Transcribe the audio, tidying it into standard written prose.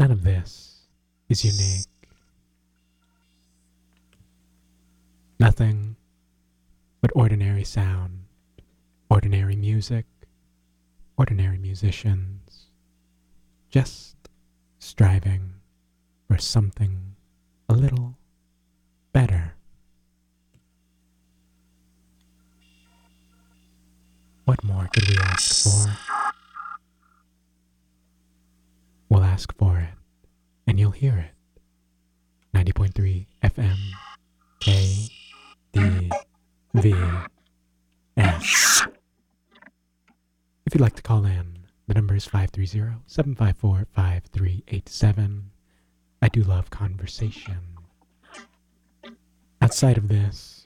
None of this is unique. Nothing but ordinary sound, ordinary music, ordinary musicians, just striving for something a little better. What more could we ask for? We'll ask for it, and you'll hear it. 90.3 FM, KDVS. If you'd like to call in, the number is 530-754-5387. I do love conversation. Outside of this,